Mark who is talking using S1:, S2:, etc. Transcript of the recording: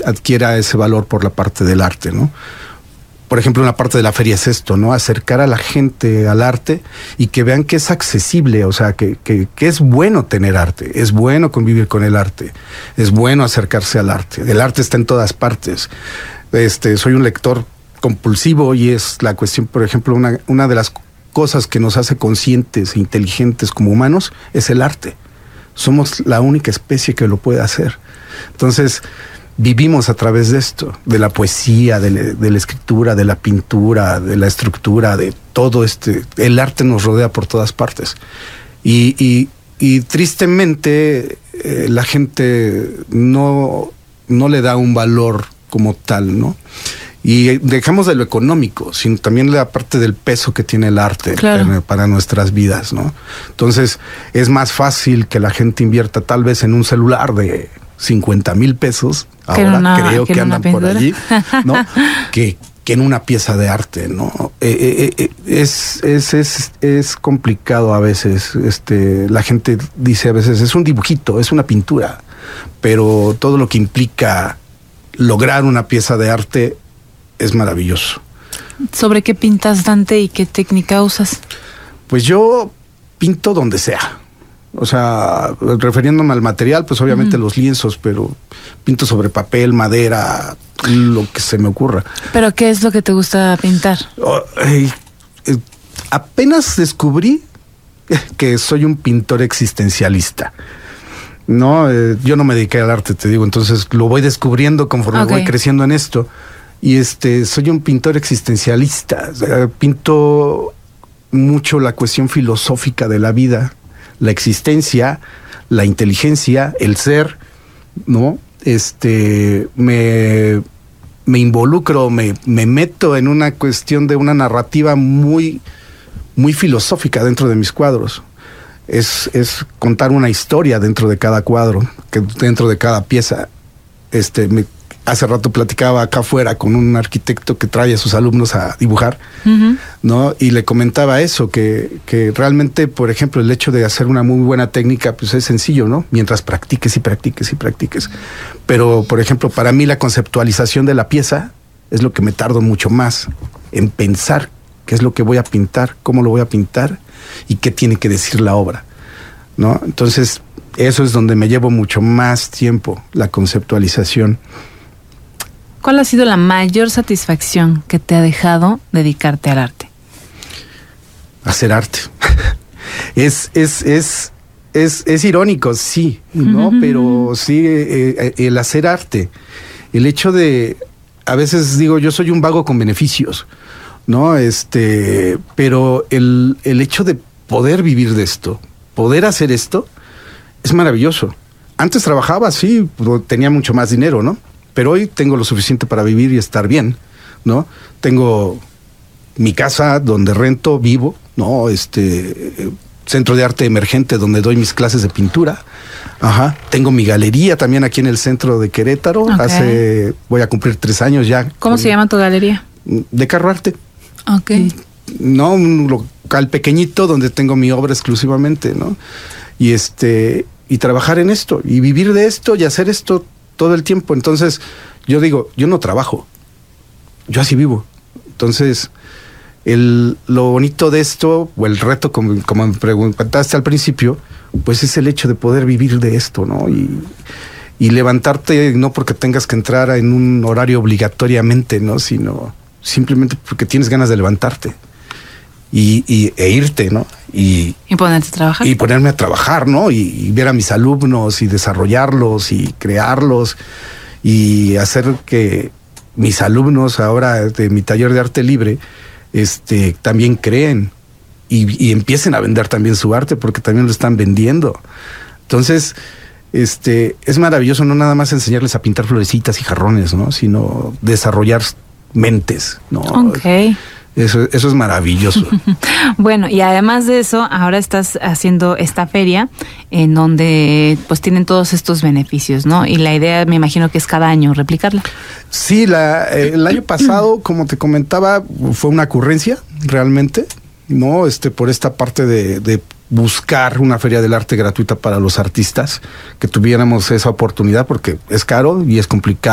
S1: adquiera ese valor por la parte del arte, ¿no? Por ejemplo, una parte de la feria es esto, ¿no? Acercar a la gente al arte y que vean que es accesible, o sea, que es bueno tener arte, es bueno convivir con el arte, es bueno acercarse al arte. El arte está en todas partes. Soy un lector compulsivo y es la cuestión, por ejemplo, una de las cosas que nos hace conscientes e inteligentes como humanos es el arte. Somos la única especie que lo puede hacer. Entonces, vivimos a través de esto, de la poesía, de la escritura, de la pintura, de la estructura, de todo el arte nos rodea por todas partes. Y tristemente la gente no le da un valor como tal, ¿no? Y dejamos de lo económico, sino también la parte del peso que tiene el arte, claro, para nuestras vidas, ¿no? Entonces, es más fácil que la gente invierta tal vez en un celular de 50,000 pesos, ahora creo que andan por allí, ¿no? que en una pieza de arte, ¿no? Es complicado a veces. La gente dice a veces, es un dibujito, es una pintura, pero todo lo que implica lograr una pieza de arte es maravilloso.
S2: ¿Sobre qué pintas, Dante, y qué técnica usas? Pues yo pinto donde sea. O sea, refiriéndome al material, pues obviamente los lienzos, pero pinto sobre papel, madera, lo que se me ocurra. ¿Pero qué es lo que te gusta pintar?
S1: Apenas descubrí que soy un pintor existencialista. No, yo no me dediqué al arte, te digo, entonces lo voy descubriendo conforme voy creciendo en esto. Y soy un pintor existencialista. O sea, pinto mucho la cuestión filosófica de la vida, la existencia, la inteligencia, el ser, ¿no? Me involucro, me meto en una cuestión de una narrativa muy, muy filosófica dentro de mis cuadros. Es contar una historia dentro de cada cuadro, dentro de cada pieza. Hace rato platicaba acá afuera con un arquitecto que trae a sus alumnos a dibujar, ¿no? Y le comentaba eso, que realmente, por ejemplo, el hecho de hacer una muy buena técnica, pues es sencillo, ¿no? Mientras practiques y practiques y practiques. Pero, por ejemplo, para mí la conceptualización de la pieza es lo que me tardo mucho más en pensar qué es lo que voy a pintar, cómo lo voy a pintar y qué tiene que decir la obra, ¿no? Entonces, eso es donde me llevo mucho más tiempo, la conceptualización.
S2: ¿Cuál ha sido la mayor satisfacción que te ha dejado dedicarte al arte?
S1: Hacer arte. Es irónico, sí, ¿no? Pero sí, el hacer arte. El hecho de, a veces digo, yo soy un vago con beneficios, ¿no? Pero el hecho de poder vivir de esto, poder hacer esto, es maravilloso. Antes trabajaba, sí, tenía mucho más dinero, ¿no? Pero hoy tengo lo suficiente para vivir y estar bien, ¿no? Tengo mi casa donde rento, vivo, ¿no? Centro de arte emergente donde doy mis clases de pintura. Ajá. Tengo mi galería también aquí en el centro de Querétaro. Voy a cumplir 3 años ya.
S2: ¿Cómo se llama tu galería?
S1: De Carro Arte.
S2: Ok.
S1: No, un local pequeñito donde tengo mi obra exclusivamente, ¿no? Y trabajar en esto, y vivir de esto, y hacer esto todo el tiempo. Entonces, yo digo, yo no trabajo, yo así vivo. Entonces, lo bonito de esto, o el reto, como me preguntaste al principio, pues es el hecho de poder vivir de esto, ¿no? Y levantarte, no porque tengas que entrar en un horario obligatoriamente, ¿no? Sino simplemente porque tienes ganas de levantarte e irte, ¿no? Y
S2: ponerte a trabajar.
S1: Y ponerme a trabajar, ¿no? Y ver a mis alumnos y desarrollarlos y crearlos y hacer que mis alumnos ahora de mi taller de arte libre también creen y empiecen a vender también su arte, porque también lo están vendiendo. Entonces, es maravilloso no nada más enseñarles a pintar florecitas y jarrones, ¿no? Sino desarrollar mentes, ¿no?
S2: Ok.
S1: Eso es maravilloso.
S2: Bueno, y además de eso, ahora estás haciendo esta feria en donde pues tienen todos estos beneficios, ¿no? Y la idea, me imagino que es cada año replicarla. Sí,
S1: el año pasado, como te comentaba, fue una ocurrencia realmente, ¿no? Por esta parte de buscar una feria del arte gratuita para los artistas, que tuviéramos esa oportunidad, porque es caro y es complicado.